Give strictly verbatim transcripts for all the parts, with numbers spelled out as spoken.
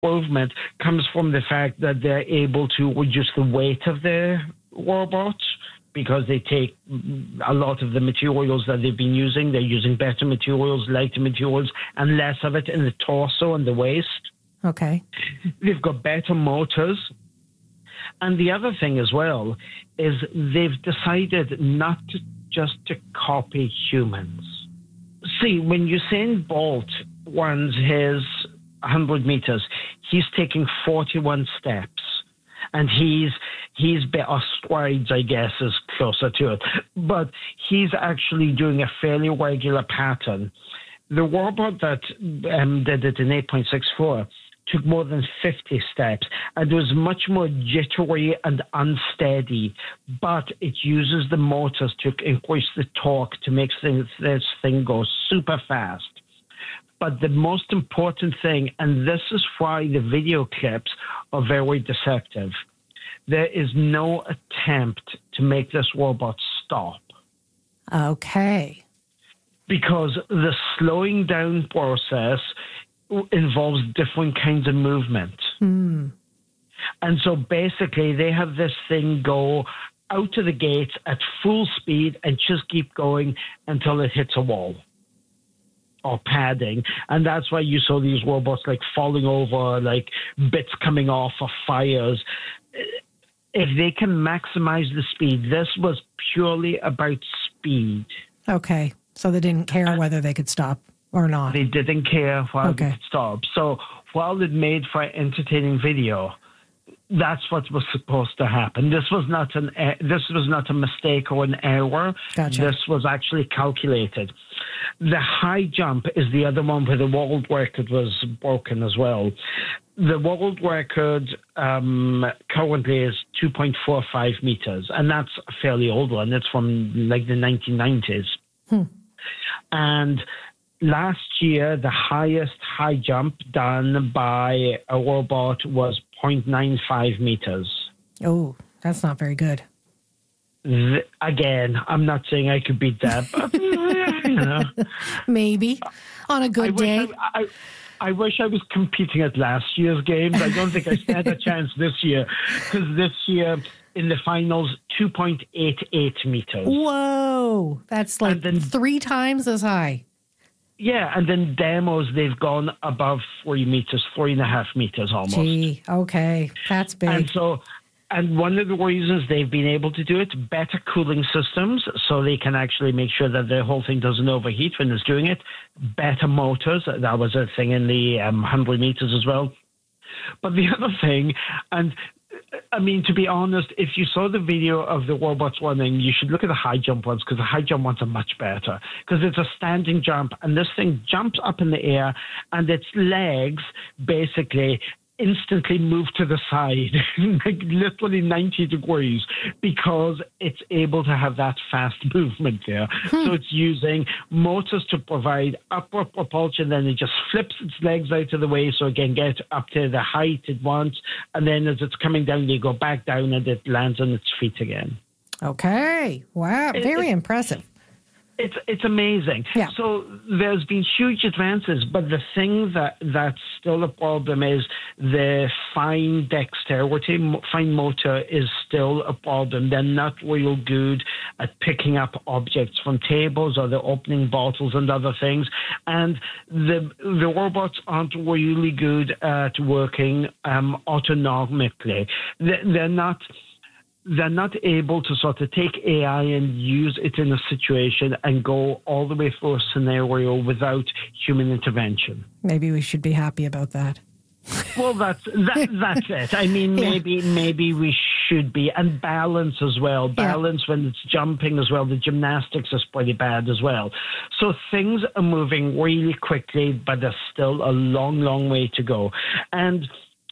improvement comes from the fact that they're able to reduce the weight of the robots because they take a lot of the materials that they've been using. They're using better materials, lighter materials, and less of it in the torso and the waist. Okay. They've got better motors. And the other thing as well is they've decided not to just to copy humans. See, when Usain Bolt runs his one hundred meters, he's taking forty-one steps. And he's, he's or strides, I guess, is closer to it. But he's actually doing a fairly regular pattern. The robot that um, did it in eight point six four took more than fifty steps and was much more jittery and unsteady, but it uses the motors to increase the torque to make things, this thing go super fast. But the most important thing, and this is why the video clips are very deceptive, there is no attempt to make this robot stop. Okay. Because the slowing down process involves different kinds of movement. Mm. And so basically they have this thing go out of the gates at full speed and just keep going until it hits a wall or padding. And that's why you saw these robots like falling over, like bits coming off of fires. If they can maximize the speed, this was purely about speed. Okay. So they didn't care whether they could stop or not. They didn't care whether Okay. they could stop. So while it made for entertaining video, that's what was supposed to happen. This was not an this was not a mistake or an error. Gotcha. This was actually calculated. The high jump is the other one where the world record was broken as well. The world record um, currently is two point four five meters, and that's a fairly old one. It's from like the nineteen nineties. Hmm. And last year, the highest high jump done by a robot was zero point nine five meters. Oh, that's not very good. The, again, I'm not saying I could beat that, but you know, maybe on a good I day. Wish I, I, I wish I was competing at last year's games. I don't think I stand a chance this year because this year in the finals, two point eight eight meters. Whoa, that's like then, three times as high. Yeah, and then demos, they've gone above three meters, three and a half meters almost. Gee, okay, that's big. And so, and one of the reasons they've been able to do it, better cooling systems, so they can actually make sure that the whole thing doesn't overheat when it's doing it. Better motors, that was a thing in the um, one hundred meters as well. But the other thing, and I mean, to be honest, if you saw the video of the robots running, you should look at the high jump ones because the high jump ones are much better because it's a standing jump and this thing jumps up in the air and its legs basically instantly move to the side, like literally ninety degrees, because it's able to have that fast movement there. Hmm. So it's using motors to provide upward propulsion, then it just flips its legs out of the way so it can get up to the height it wants, and then as it's coming down, they go back down and it lands on its feet again. Okay. Wow. Very it, impressive. It's it's amazing. Yeah. So there's been huge advances, but the thing that that's still a problem is the fine dexterity, fine motor is still a problem. They're not real good at picking up objects from tables or they're opening bottles and other things. And the the robots aren't really good at working um, autonomically. They're not... They're not able to sort of take A I and use it in a situation and go all the way through a scenario without human intervention. Maybe we should be happy about that. Well, that's that, that's it. I mean, maybe yeah. maybe we should be. And balance as well. Balance yeah. when it's jumping as well. The gymnastics is pretty bad as well. So things are moving really quickly, but there's still a long, long way to go. And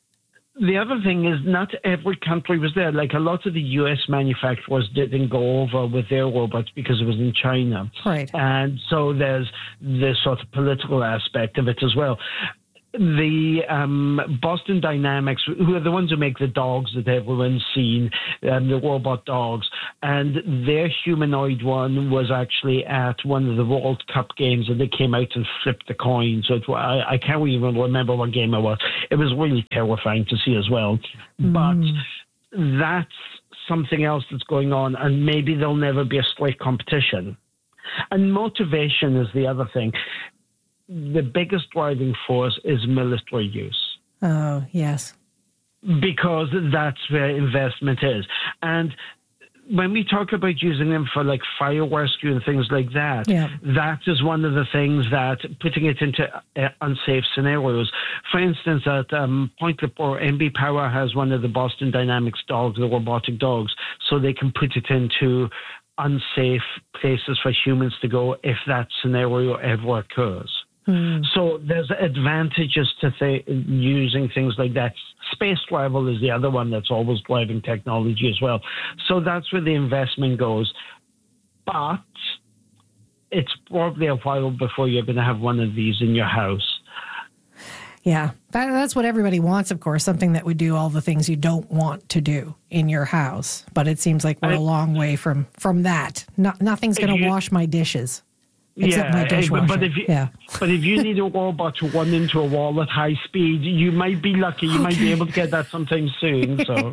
the other thing is not every country was there. Like a lot of the U S manufacturers didn't go over with their robots because it was in China. Right. And so there's this sort of political aspect of it as well. the um, Boston Dynamics, who are the ones who make the dogs that everyone's seen, um, the robot dogs, and their humanoid one was actually at one of the World Cup games, and they came out and flipped the coin. So it, I, I can't even remember what game it was. It was really terrifying to see as well. Mm. But that's something else that's going on, and maybe there'll never be a straight competition. And motivation is the other thing. The biggest driving force is military use. Oh, yes. Because that's where investment is. And when we talk about using them for like fire rescue and things like that, yeah. that is one of the things that putting it into uh, unsafe scenarios. For instance, at um, Point Lepoor, M B Power has one of the Boston Dynamics dogs, the robotic dogs, so they can put it into unsafe places for humans to go if that scenario ever occurs. Mm. So there's advantages to th- using things like that. Space travel is the other one that's always driving technology as well. So that's where the investment goes. But it's probably a while before you're going to have one of these in your house. Yeah, that, that's what everybody wants, of course, something that would do all the things you don't want to do in your house. But it seems like we're I, a long way from, from that. No, nothing's going to wash my dishes. Except yeah, my dishwasher. But if you, yeah. but if you need a robot to run into a wall at high speed, you might be lucky. You okay. might be able to get that sometime soon. So,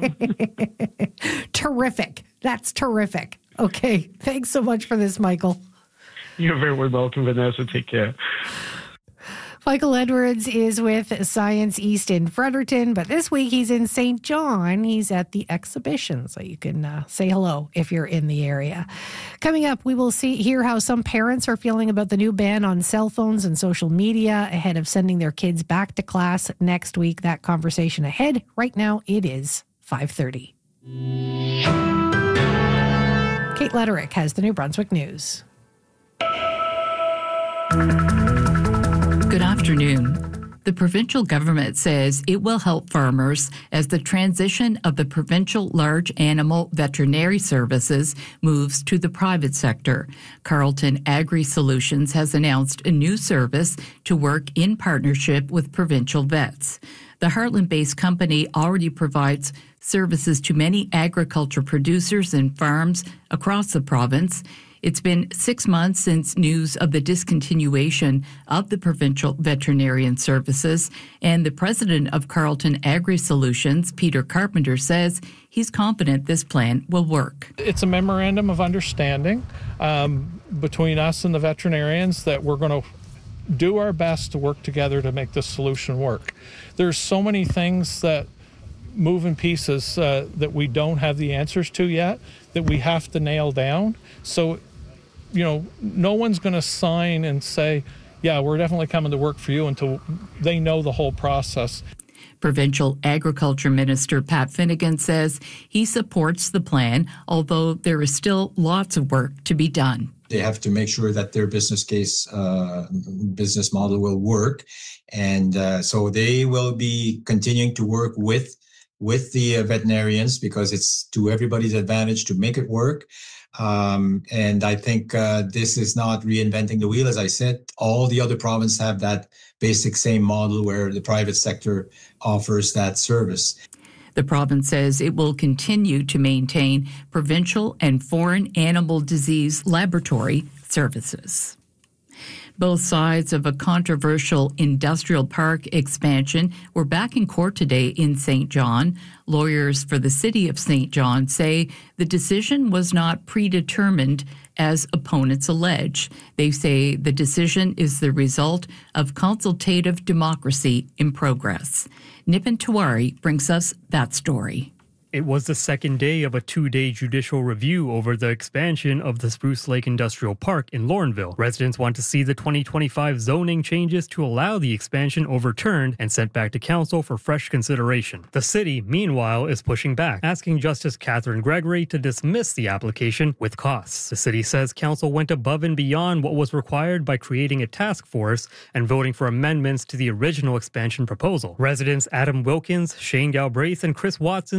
terrific. That's terrific. Okay, thanks so much for this, Michael. You're very welcome, Vanessa. Take care. Michael Edwards is with Science East in Fredericton, but this week he's in Saint John. He's at the exhibition, so you can uh, say hello if you're in the area. Coming up, we will see hear how some parents are feeling about the new ban on cell phones and social media ahead of sending their kids back to class next week. That conversation ahead. Right now, it is five thirty. Kate Lederick has the New Brunswick News. Good afternoon. The provincial government says it will help farmers as the transition of the provincial large animal veterinary services moves to the private sector. Carleton Agri Solutions has announced a new service to work in partnership with provincial vets. The Heartland-based company already provides services to many agriculture producers and farms across the province. It's been six months since news of the discontinuation of the provincial veterinarian services, and the president of Carleton Agri Solutions, Peter Carpenter, says he's confident this plan will work. It's a memorandum of understanding um, between us and the veterinarians that we're going to do our best to work together to make this solution work. There's so many things that moving pieces uh, that we don't have the answers to yet that we have to nail down. So, you know, no one's going to sign and say, yeah, we're definitely coming to work for you until they know the whole process. Provincial Agriculture Minister Pat Finnegan says he supports the plan, although there is still lots of work to be done. They have to make sure that their business case, uh, business model will work. And uh, so they will be continuing to work with with the uh, veterinarians because it's to everybody's advantage to make it work. Um, and I think uh, this is not reinventing the wheel. As I said, all the other provinces have that basic same model where the private sector offers that service. The province says it will continue to maintain provincial and foreign animal disease laboratory services. Both sides of a controversial industrial park expansion were back in court today in Saint John. Lawyers for the city of Saint John say the decision was not predetermined, as opponents allege. They say the decision is the result of consultative democracy in progress. Nipan Tiwari brings us that story. It was the second day of a two-day judicial review over the expansion of the Spruce Lake Industrial Park in Laurenville. Residents want to see the twenty twenty-five zoning changes to allow the expansion overturned and sent back to council for fresh consideration. The city, meanwhile, is pushing back, asking Justice Catherine Gregory to dismiss the application with costs. The city says council went above and beyond what was required by creating a task force and voting for amendments to the original expansion proposal. Residents Adam Wilkins, Shane Galbraith, and Chris Watson speaking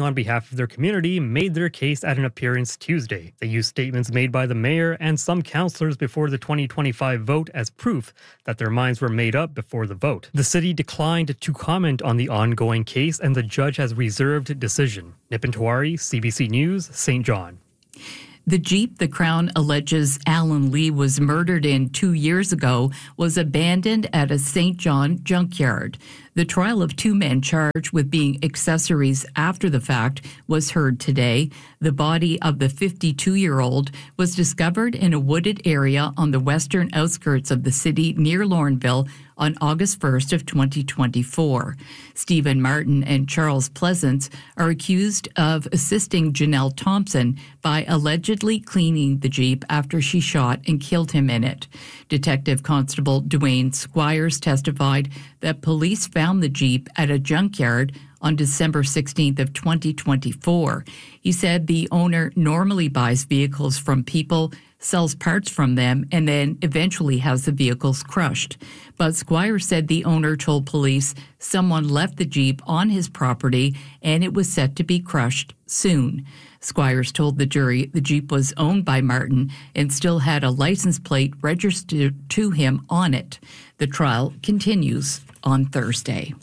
speaking on behalf of their community, made their case at an appearance Tuesday. They used statements made by the mayor and some councillors before the twenty twenty-five vote as proof that their minds were made up before the vote. The city declined to comment on the ongoing case, and the judge has reserved decision. Nipin Tiwari, C B C News, Saint John. The Jeep the Crown alleges Alan Lee was murdered in two years ago was abandoned at a Saint John junkyard. The trial of two men charged with being accessories after the fact was heard today. The body of the fifty-two-year-old was discovered in a wooded area on the western outskirts of the city near Lornville on August first of twenty twenty-four. Stephen Martin and Charles Pleasance are accused of assisting Janelle Thompson by allegedly cleaning the Jeep after she shot and killed him in it. Detective Constable Dwayne Squires testified that police found the Jeep at a junkyard on December sixteenth of twenty twenty-four. He said the owner normally buys vehicles from people, sells parts from them, and then eventually has the vehicles crushed. But Squires said the owner told police someone left the Jeep on his property and it was set to be crushed soon. Squires told the jury the Jeep was owned by Martin and still had a license plate registered to him on it. The trial continues on Thursday.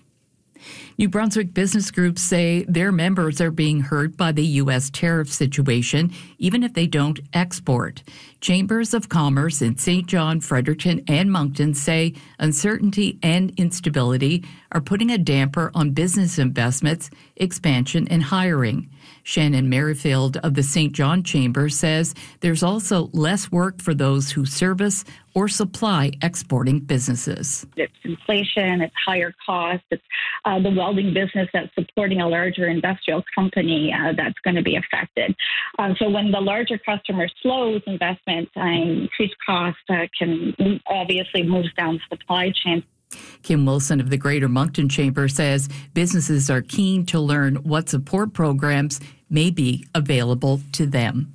New Brunswick business groups say their members are being hurt by the U S tariff situation, even if they don't export. Chambers of Commerce in Saint John, Fredericton, and Moncton say uncertainty and instability are putting a damper on business investments, expansion, and hiring. Shannon Merrifield of the Saint John Chamber says there's also less work for those who service or supply exporting businesses. It's inflation, it's higher costs, it's uh, the welding business that's supporting a larger industrial company uh, that's going to be affected. Um, so when the larger customer slows investment, uh, increased cost uh, can obviously moves down the supply chain. Kim Wilson of the Greater Moncton Chamber says businesses are keen to learn what support programs may be available to them.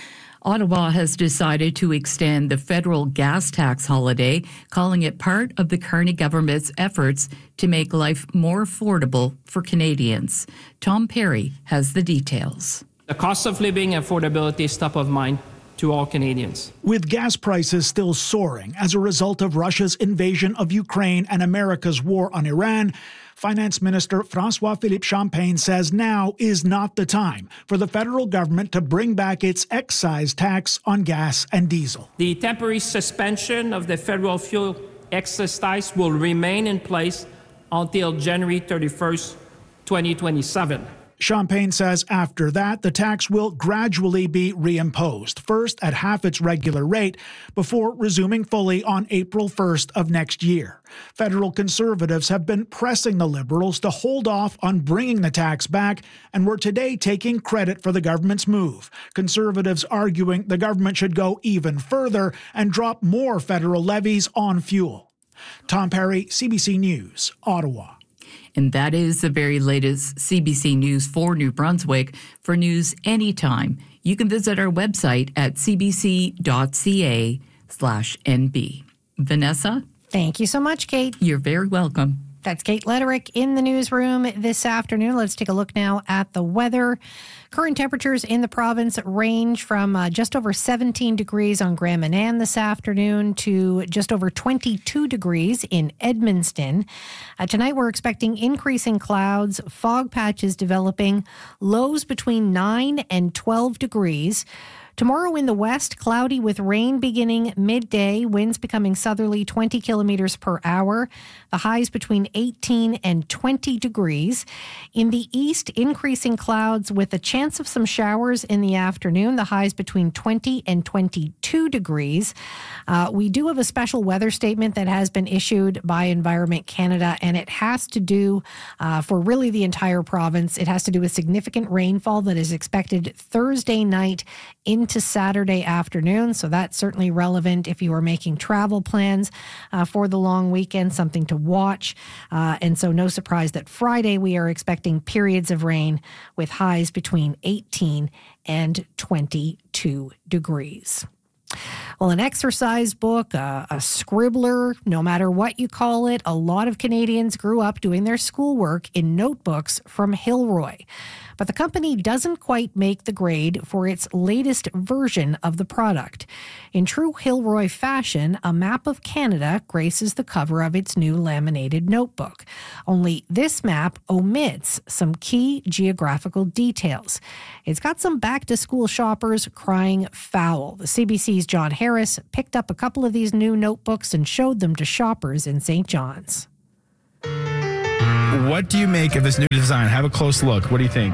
Ottawa has decided to extend the federal gas tax holiday, calling it part of the Carney government's efforts to make life more affordable for Canadians. Tom Perry has the details. The cost of living affordability is top of mind to all Canadians. With gas prices still soaring as a result of Russia's invasion of Ukraine and America's war on Iran, Finance Minister François-Philippe Champagne says now is not the time for the federal government to bring back its excise tax on gas and diesel. The temporary suspension of the federal fuel excise tax will remain in place until January thirty-first, twenty twenty-seven. Champagne says after that, the tax will gradually be reimposed, first at half its regular rate, before resuming fully on April first of next year. Federal Conservatives have been pressing the Liberals to hold off on bringing the tax back and were today taking credit for the government's move. Conservatives arguing the government should go even further and drop more federal levies on fuel. Tom Perry, C B C News, Ottawa. And that is the very latest C B C News for New Brunswick. For news anytime, you can visit our website at cbc.ca slash NB. Vanessa? Thank you so much, Kate. You're very welcome. That's Kate Lederick in the newsroom this afternoon. Let's take a look now at the weather. Current temperatures in the province range from uh, just over seventeen degrees on Grand Manan this afternoon to just over twenty-two degrees in Edmundston. Uh, tonight we're expecting increasing clouds, fog patches developing, lows between nine and twelve degrees. Tomorrow in the west, cloudy with rain beginning midday, winds becoming southerly twenty kilometers per hour. The highs between eighteen and twenty degrees. In the east, increasing clouds with a chance of some showers in the afternoon. The highs between twenty and twenty-two degrees. Uh, we do have a special weather statement that has been issued by Environment Canada, and it has to do uh, for really the entire province. It has to do with significant rainfall that is expected Thursday night into Saturday afternoon. So that's certainly relevant if you are making travel plans uh, for the long weekend, something to watch. Uh, and so no surprise that Friday we are expecting periods of rain with highs between eighteen and twenty-two degrees. Well, an exercise book, a, a scribbler, no matter what you call it, a lot of Canadians grew up doing their schoolwork in notebooks from Hilroy. But the company doesn't quite make the grade for its latest version of the product. In true Hilroy fashion, a map of Canada graces the cover of its new laminated notebook. Only this map omits some key geographical details. It's got some back-to-school shoppers crying foul. The C B C's John Harris picked up a couple of these new notebooks and showed them to shoppers in Saint John's. What do you make of this new design? Have a close look. What do you think?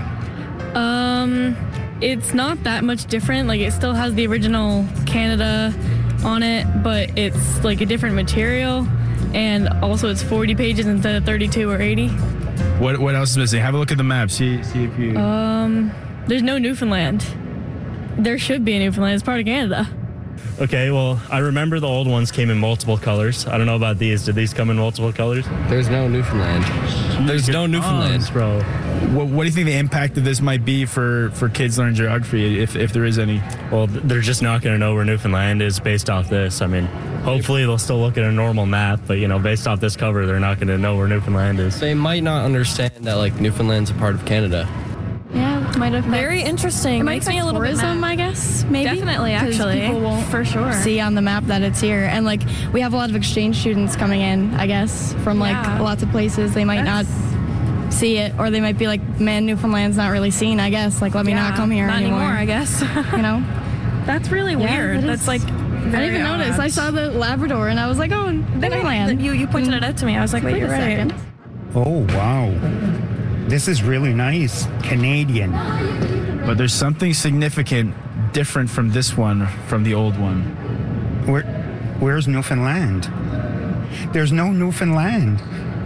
Um, it's not that much different. Like, it still has the original Canada on it, but it's like a different material, and also it's forty pages instead of thirty-two or eighty. What What else is missing? Have a look at the map. See see if you. Um, there's no Newfoundland. There should be a Newfoundland. It's part of Canada. Okay, well, I remember the old ones came in multiple colors. I don't know about these. Did these come in multiple colors? There's no Newfoundland. There's no Newfoundland, bro. What, what do you think the impact of this might be for, for kids learning geography, if, if there is any? Well, they're just not going to know where Newfoundland is based off this. I mean, hopefully they'll still look at a normal map, but, you know, based off this cover, they're not going to know where Newfoundland is. They might not understand that, like, Newfoundland's a part of Canada. Yeah, it might have. Very interesting. It Makes me a little tourism, bit I guess. Maybe Definitely, actually, people won't for sure see on the map that it's here, and like we have a lot of exchange students coming in, I guess, from like Yeah. lots of places. They might That's- not see it, or they might be like, "Man, Newfoundland's not really seen." I guess, like, let me Yeah, not come here not anymore. anymore, I guess. You know, That's really Yeah, weird. that That's is- like I didn't very even notice. odd. I saw the Labrador, and I was like, "Oh, Newfoundland." You you pointed it out to me. I was like, "Wait, Wait you're a right." second. Oh, wow. This is really nice. Canadian. But there's something significant different from this one, from the old one. Where, where's Newfoundland? There's no Newfoundland.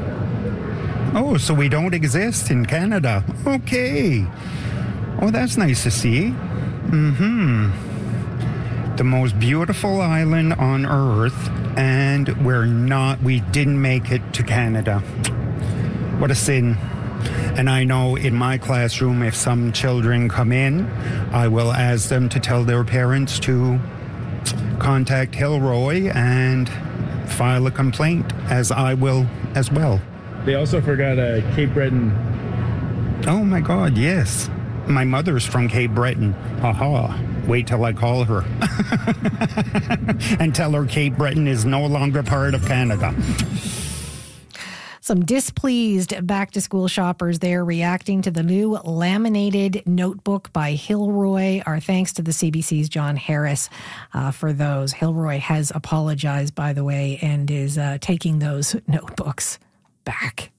Oh, so we don't exist in Canada. Okay. Oh, that's nice to see. Mm-hmm. The most beautiful island on Earth, and we're not, we didn't make it to Canada. What a sin. And I know in my classroom, if some children come in, I will ask them to tell their parents to contact Hilroy and file a complaint, as I will as well. They also forgot uh, Cape Breton. Oh my God, yes. My mother's from Cape Breton. Haha. Wait till I call her and tell her Cape Breton is no longer part of Canada. Some displeased back-to-school shoppers there reacting to the new laminated notebook by Hilroy. Our thanks to the C B C's John Harris uh, for those. Hilroy has apologized, by the way, and is uh, taking those notebooks back.